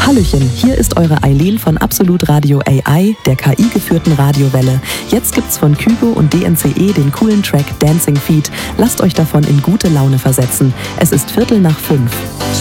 Hallöchen, hier ist eure Eileen von Absolut Radio AI, der KI-geführten Radiowelle. Jetzt gibt's von Kygo und DNCE den coolen Track Dancing Feet. Lasst euch davon in gute Laune versetzen. Es ist 4:45.